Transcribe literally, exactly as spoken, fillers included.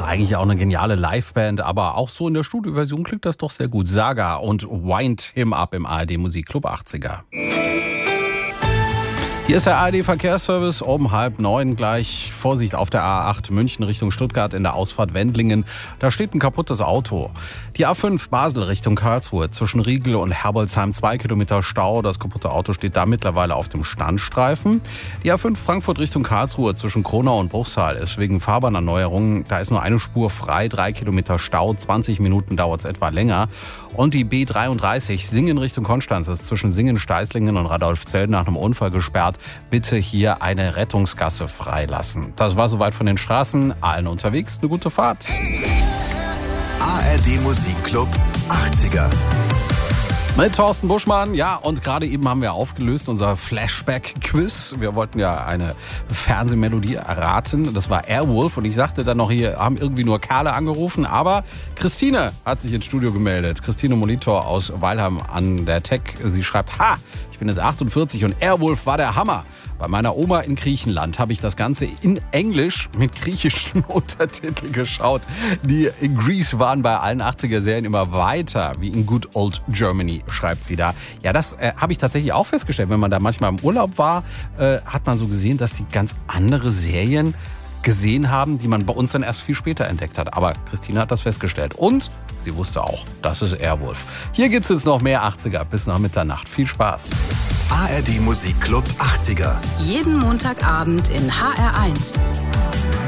eigentlich auch eine geniale Liveband, aber auch so in der Studioversion klingt das doch sehr gut. Saga und Wind Him Up im A R D Musikclub achtziger. Hier ist der A R D-Verkehrsservice um halb neun gleich. Vorsicht auf der A acht München Richtung Stuttgart in der Ausfahrt Wendlingen. Da steht ein kaputtes Auto. Die A fünf Basel Richtung Karlsruhe zwischen Riegel und Herbolzheim zwei Kilometer Stau. Das kaputte Auto steht da mittlerweile auf dem Standstreifen. Die A fünf Frankfurt Richtung Karlsruhe zwischen Kronau und Bruchsal ist wegen Fahrbahnerneuerungen. Da ist nur eine Spur frei, drei Kilometer Stau, zwanzig Minuten dauert es etwa länger. Und die B dreiunddreißig Singen Richtung Konstanz ist zwischen Singen, Steißlingen und Radolfzell nach einem Unfall gesperrt. Bitte hier eine Rettungsgasse freilassen. Das war soweit von den Straßen. Allen unterwegs eine gute Fahrt. A R D Musikclub achtziger. Mit Thorsten Buschmann, ja, und gerade eben haben wir aufgelöst unser Flashback-Quiz. Wir wollten ja eine Fernsehmelodie erraten. Das war Airwolf und ich sagte dann noch, hier haben irgendwie nur Kerle angerufen, aber Christine hat sich ins Studio gemeldet. Christine Molitor aus Weilheim an der Tech. Sie schreibt, ha, ich bin jetzt achtundvierzig und Airwolf war der Hammer. Bei meiner Oma in Griechenland habe ich das Ganze in Englisch mit griechischen Untertiteln geschaut. Die in Greece waren bei allen achtziger-Serien immer weiter, wie in Good Old Germany, schreibt sie da. Ja, das äh, habe ich tatsächlich auch festgestellt. Wenn man da manchmal im Urlaub war, äh, hat man so gesehen, dass die ganz andere Serien gesehen haben, die man bei uns dann erst viel später entdeckt hat. Aber Christine hat das festgestellt. Und sie wusste auch, das ist Airwolf. Hier gibt es jetzt noch mehr achtziger bis nach Mitternacht. Viel Spaß. A R D Musikclub achtziger. Jeden Montagabend in H R eins.